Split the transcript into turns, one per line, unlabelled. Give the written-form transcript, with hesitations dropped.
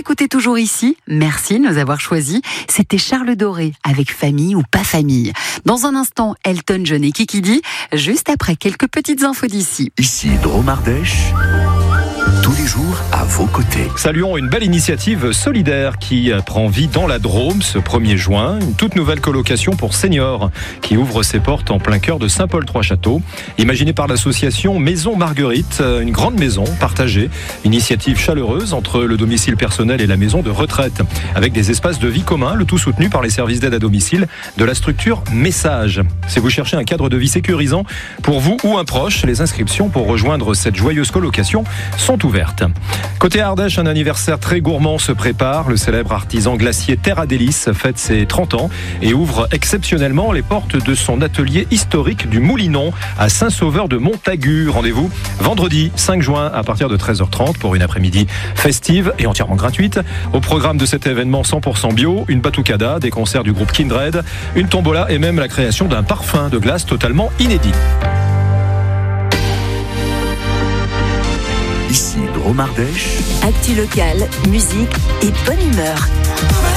écoutez toujours ici. Merci de nous avoir choisis. C'était Charles Doré avec Famille ou pas famille. Dans un instant, Elton John et Kikidi, juste après quelques petites infos d'ici.
Ici Drôme Ardèche, tous les jours à vos côtés.
Saluons une belle initiative solidaire qui prend vie dans la Drôme ce 1er juin. Une toute nouvelle colocation pour seniors qui ouvre ses portes en plein cœur de Saint-Paul-Trois-Châteaux. Imaginée par l'association Maison Marguerite, une grande maison partagée. Initiative chaleureuse entre le domicile personnel et la maison de retraite. Avec des espaces de vie communs, le tout soutenu par les services d'aide à domicile de la structure Message. Si vous cherchez un cadre de vie sécurisant pour vous ou un proche, les inscriptions pour rejoindre cette joyeuse colocation sont ouvertes. Côté Ardèche, un anniversaire très gourmand se prépare. Le célèbre artisan glacier Terre à Délices fête ses 30 ans et ouvre exceptionnellement les portes de son atelier historique du Moulinon à Saint-Sauveur de Montagu. Rendez-vous vendredi 5 juin à partir de 13h30 pour une après-midi festive et entièrement gratuite. Au programme de cet événement 100% bio, une batucada, des concerts du groupe Kindred, une tombola et même la création d'un parfum de glace totalement inédit.
Ici Drôme Ardèche.
Actu locale, musique et bonne humeur.